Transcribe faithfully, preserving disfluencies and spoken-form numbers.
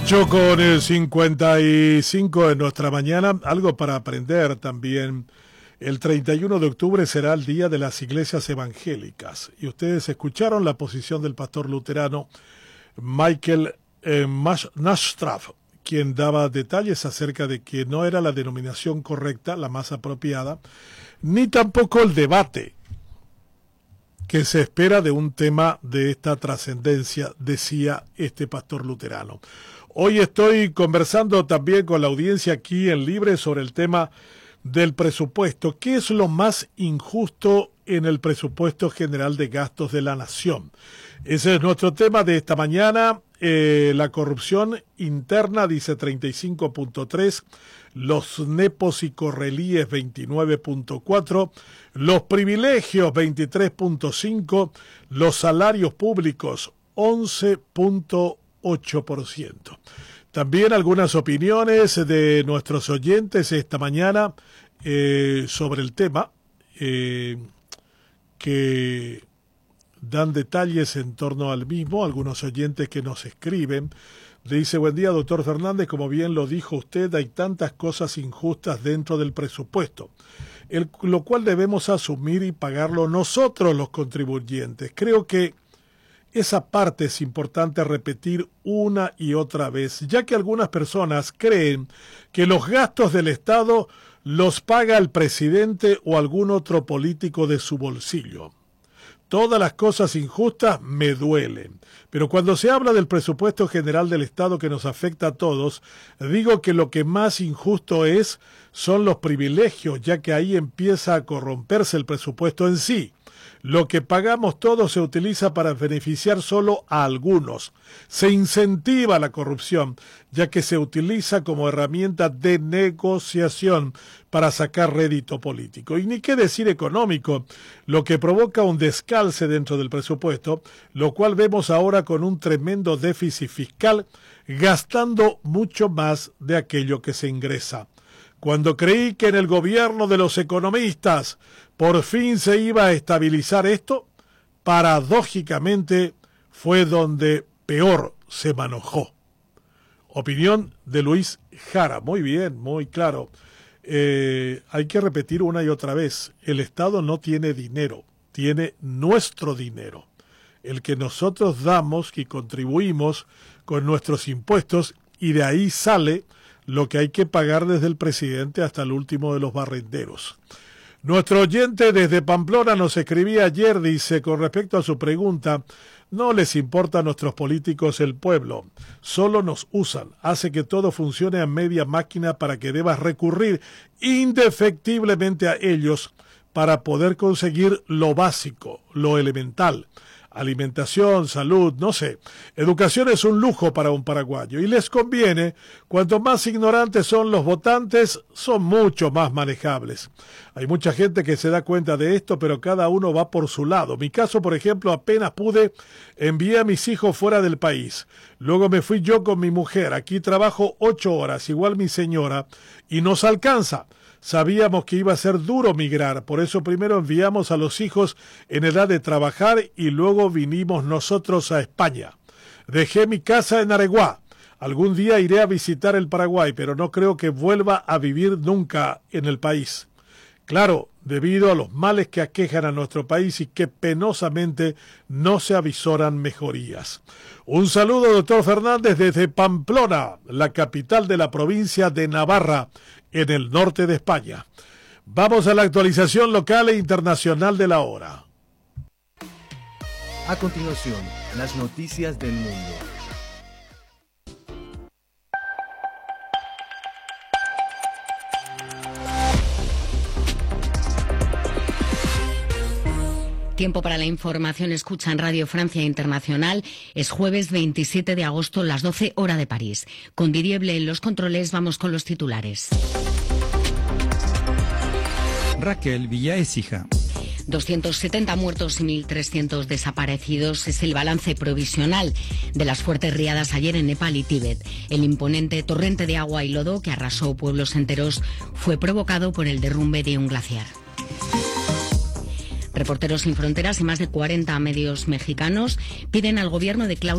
ocho con el cincuenta y cinco de nuestra mañana, algo para aprender también. El treinta y uno de octubre será el Día de las Iglesias Evangélicas y ustedes escucharon la posición del pastor luterano Michael eh, Nastraf, quien daba detalles acerca de que no era la denominación correcta, la más apropiada, ni tampoco el debate que se espera de un tema de esta trascendencia, decía este pastor luterano. Hoy estoy conversando también con la audiencia aquí en Libre sobre el tema del presupuesto. ¿Qué es lo más injusto en el presupuesto general de gastos de la nación? Ese es nuestro tema de esta mañana. Eh, la corrupción interna, dice treinta y cinco punto tres, los nepos y correlíes veintinueve punto cuatro, los privilegios veintitrés punto cinco, los salarios públicos once punto ocho por ciento. También algunas opiniones de nuestros oyentes esta mañana eh, sobre el tema eh, que dan detalles en torno al mismo, algunos oyentes que nos escriben. Le dice: buen día, doctor Fernández, como bien lo dijo usted, hay tantas cosas injustas dentro del presupuesto, el, lo cual debemos asumir y pagarlo nosotros los contribuyentes. Creo que esa parte es importante repetir una y otra vez, ya que algunas personas creen que los gastos del Estado los paga el presidente o algún otro político de su bolsillo. Todas las cosas injustas me duelen, pero cuando se habla del presupuesto general del Estado que nos afecta a todos, digo que lo que más injusto es son los privilegios, ya que ahí empieza a corromperse el presupuesto en sí. Lo que pagamos todos se utiliza para beneficiar solo a algunos. Se incentiva la corrupción, ya que se utiliza como herramienta de negociación para sacar rédito político. Y ni qué decir económico, lo que provoca un descalce dentro del presupuesto, lo cual vemos ahora con un tremendo déficit fiscal, gastando mucho más de aquello que se ingresa. Cuando creí que en el gobierno de los economistas por fin se iba a estabilizar esto, paradójicamente fue donde peor se manejó. Opinión de Luis Jara. Muy bien, muy claro. Eh, hay que repetir una y otra vez, el Estado no tiene dinero, tiene nuestro dinero, el que nosotros damos y contribuimos con nuestros impuestos, y de ahí sale lo que hay que pagar desde el presidente hasta el último de los barrenderos. Nuestro oyente desde Pamplona nos escribía ayer, dice, con respecto a su pregunta: no les importa a nuestros políticos el pueblo, solo nos usan, hace que todo funcione a media máquina para que debas recurrir indefectiblemente a ellos para poder conseguir lo básico, lo elemental. Alimentación, salud, no sé. Educación es un lujo para un paraguayo y les conviene. Cuanto más ignorantes son los votantes, son mucho más manejables. Hay mucha gente que se da cuenta de esto, pero cada uno va por su lado. Mi caso, por ejemplo, apenas pude, envié a mis hijos fuera del país. Luego me fui yo con mi mujer. Aquí trabajo ocho horas, igual mi señora, y nos alcanza. Sabíamos que iba a ser duro migrar, por eso primero enviamos a los hijos en edad de trabajar y luego vinimos nosotros a España. Dejé mi casa en Areguá. Algún día iré a visitar el Paraguay, pero no creo que vuelva a vivir nunca en el país. Claro, debido a los males que aquejan a nuestro país y que penosamente no se avisoran mejorías. Un saludo, doctor Fernández, desde Pamplona, la capital de la provincia de Navarra, en el norte de España. Vamos a la actualización local e internacional de la hora. A continuación, las noticias del mundo. Tiempo para la información. Escucha en Radio Francia Internacional. Es jueves veintisiete de agosto, las doce, hora de París. Con Didieble en los controles, vamos con los titulares. Raquel Villaécija. doscientos setenta muertos y mil trescientos desaparecidos es el balance provisional de las fuertes riadas ayer en Nepal y Tíbet. El imponente torrente de agua y lodo que arrasó pueblos enteros fue provocado por el derrumbe de un glaciar. Reporteros Sin Fronteras y más de cuarenta medios mexicanos piden al gobierno de Claudia